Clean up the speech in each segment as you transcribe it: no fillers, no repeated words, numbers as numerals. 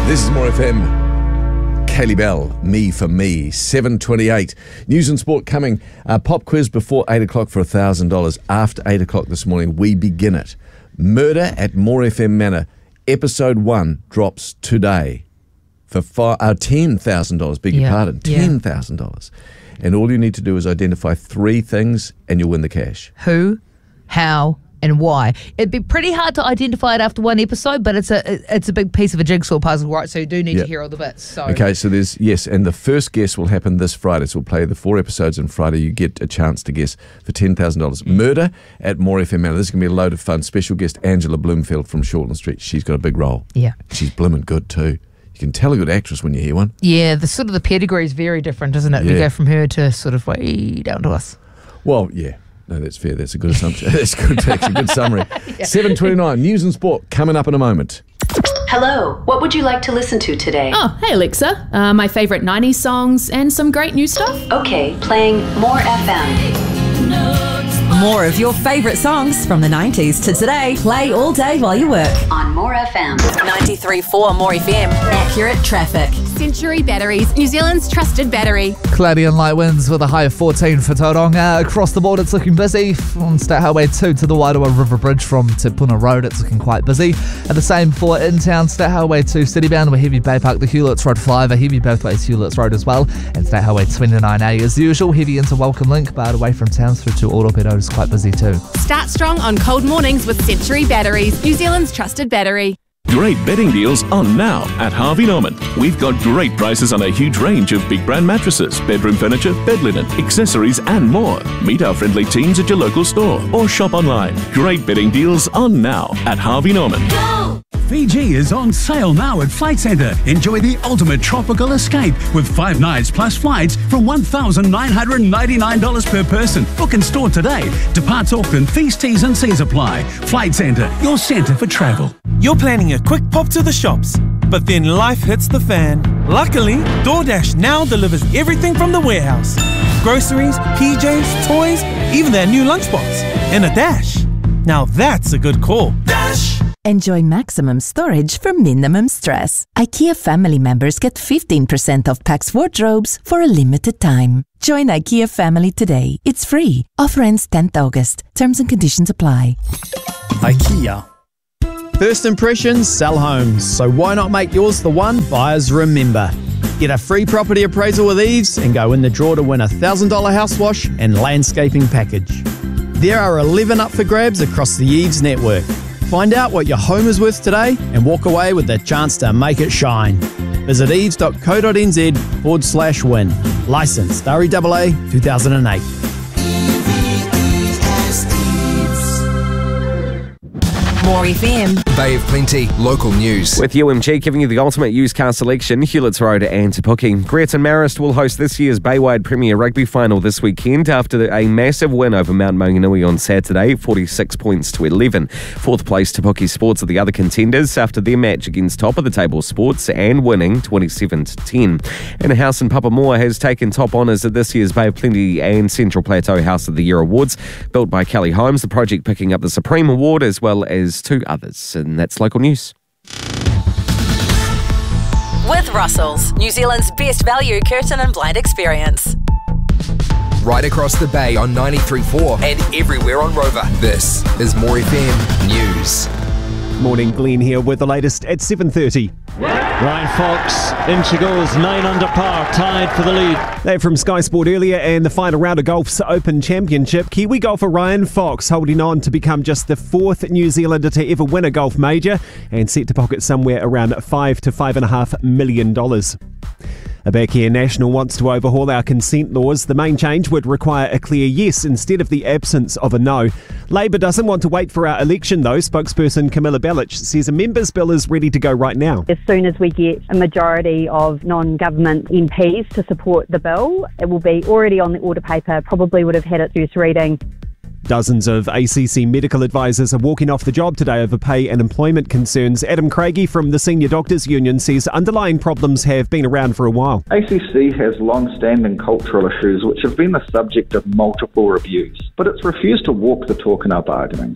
This is More FM. Kaylee Bell, Me for Me, 7:28. News and sport coming. Pop quiz before 8 o'clock for $1,000. After 8 o'clock this morning, we begin it. Murder at More FM Manor, episode 1 drops today for $10,000. Beg your pardon, $10,000. And all you need to do is identify 3 things and you'll win the cash. Who, how, and why. It'd be pretty hard to identify it after one episode, but it's a big piece of a jigsaw puzzle, right? So you do need to hear all the bits. So. Okay, so and the first guess will happen this Friday. So we'll play the 4 episodes on Friday. You get a chance to guess for $10,000. Murder at More FM Manor. This is going to be a load of fun. Special guest Angela Bloomfield from Shortland Street. She's got a big role. Yeah. She's blooming good too. You can tell a good actress when you hear one. Yeah, the pedigree is very different, isn't it? Yeah. We go from her to sort of way down to us. Well, yeah. No, that's fair. That's a good assumption. That's good. Actually, good summary. 7:29. News and sport coming up in a moment. Hello. What would you like to listen to today? Oh, hey Alexa. My favourite 90s songs and some great new stuff. Okay, playing More FM. More of your favourite songs from the 90s to today. Play all day while you work. On More FM. 93.4 More FM. Accurate traffic. Century Batteries, New Zealand's trusted battery. Cloudy and light winds with a high of 14 for Tauranga. Across the board, it's looking busy. On State Highway 2 to the Wairoa River Bridge from Te Puna Road, it's looking quite busy. And the same for in-town, State Highway 2 citybound with heavy Bay Park, the Hewletts Road flyover, heavy both ways Hewletts Road as well. And State Highway 29A as usual, heavy into Welcome Link, but away from town through to Oropedo is quite busy too. Start strong on cold mornings with Century Batteries, New Zealand's trusted battery. Great bedding deals on now at Harvey Norman. We've got great prices on a huge range of big brand mattresses, bedroom furniture, bed linen, accessories and more. Meet our friendly teams at your local store or shop online. Great bedding deals on now at Harvey Norman. Go! Fiji is on sale now at Flight Centre. Enjoy the ultimate tropical escape with 5 nights plus flights from $1,999 per person. Book and store today. Departs Auckland. Fees, T's and C's apply. Flight Centre, your centre for travel. You're planning a quick pop to the shops, but then life hits the fan. Luckily, DoorDash now delivers everything from the warehouse. Groceries, PJs, toys, even their new lunchbox. And a Dash. Now that's a good call. Dash! Enjoy maximum storage for minimum stress. IKEA family members get 15% off Pax wardrobes for a limited time. Join IKEA family today. It's free. Offer ends 10th August. Terms and conditions apply. IKEA. First impressions sell homes, so why not make yours the one buyers remember? Get a free property appraisal with Eves and go in the draw to win a $1,000 house wash and landscaping package. There are 11 up for grabs across the Eves network. Find out what your home is worth today and walk away with the chance to make it shine. Visit eves.co.nz/win. Licensed REAA 2008. More FM. Bay of Plenty, local news. With UMG giving you the ultimate used car selection, Hewletts Road and Te Puke. Greaton Marist will host this year's Baywide Premier Rugby Final this weekend after a massive win over Mount Maunganui on Saturday, 46 points to 11. Fourth place Te Puke Sports are the other contenders after their match against top of the table Sports and winning 27-10. And House in Papamoa has taken top honours at this year's Bay of Plenty and Central Plateau House of the Year Awards. Built by Kelly Holmes, the project picking up the Supreme Award as well as 2 others. And that's local news. With Russell's, New Zealand's best value curtain and blind experience. Right across the bay on 93.4 and everywhere on Rover. This is More FM News. Morning, Glenn here with the latest at 7:30. Ryan Fox, in she goes, 9 under par, tied for the lead. That from Sky Sport earlier, and the final round of Golf's Open Championship. Kiwi golfer Ryan Fox holding on to become just the 4th New Zealander to ever win a golf major and set to pocket somewhere around $5 to $5.5 million. A Bacare National wants to overhaul our consent laws. The main change would require a clear yes instead of the absence of a no. Labor doesn't want to wait for our election though. Spokesperson Camilla Bellich says a members' bill is ready to go right now. As soon as we get a majority of non-government MPs to support the bill, it will be already on the order paper, probably would have had its first reading. Dozens of ACC medical advisors are walking off the job today over pay and employment concerns. Adam Craigie from the Senior Doctors Union says underlying problems have been around for a while. ACC has long-standing cultural issues which have been the subject of multiple reviews, but it's refused to walk the talk in our bargaining.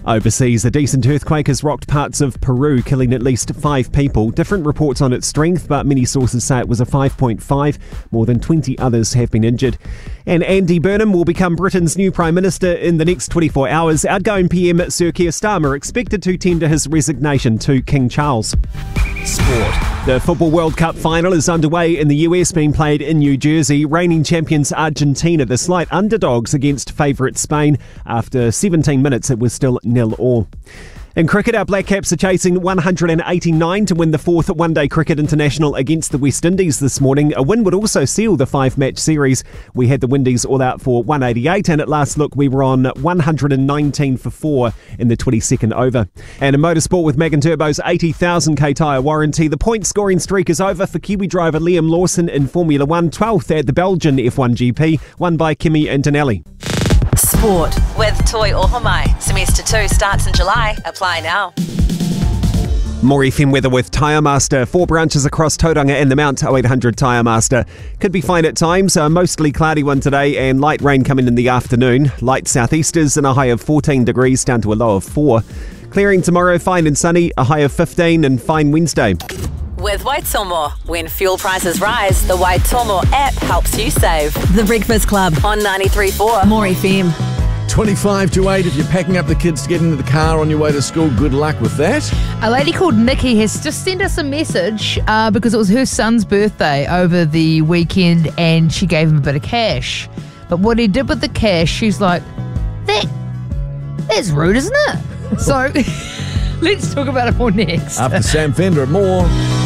Overseas, a decent earthquake has rocked parts of Peru, killing at least 5 people. Different reports on its strength, but many sources say it was a 5.5. More than 20 others have been injured. And Andy Burnham will become Britain's new Prime Minister in the next 24 hours. Outgoing PM Sir Keir Starmer expected to tender his resignation to King Charles. Sport. The Football World Cup final is underway in the US, being played in New Jersey. Reigning champions Argentina, the slight underdogs against favourite Spain. After 17 minutes, it was still 0-0. In cricket, our Black Caps are chasing 189 to win the 4th One-Day Cricket International against the West Indies this morning. A win would also seal the 5-match series. We had the Windies all out for 188, and at last look, we were on 119 for 4 in the 22nd over. And in motorsport, with Magan Turbo's 80,000k tyre warranty, the point-scoring streak is over for Kiwi driver Liam Lawson in Formula 1, 12th at the Belgian F1 GP, won by Kimi Antonelli. Sport with Toi Ohomai. Semester 2 starts in July. Apply now. More FM weather with Tyre Master. 4 branches across Tauranga and the Mount 0800 Tyre Master. Could be fine at times. A mostly cloudy one today and light rain coming in the afternoon. Light southeasters and a high of 14 degrees down to a low of 4. Clearing tomorrow, fine and sunny. A high of 15 and fine Wednesday. With Waitomo. When fuel prices rise, the Waitomo app helps you save. The Breakfast Club on 93.4 More FM. 25 to 8. If you're packing up the kids to get into the car on your way to school, good luck with that. A lady called Nikki has just sent us a message because it was her son's birthday over the weekend and she gave him a bit of cash. But what he did with the cash, she's like, that's rude, isn't it? So let's talk about it more next. After Sam Fender at More.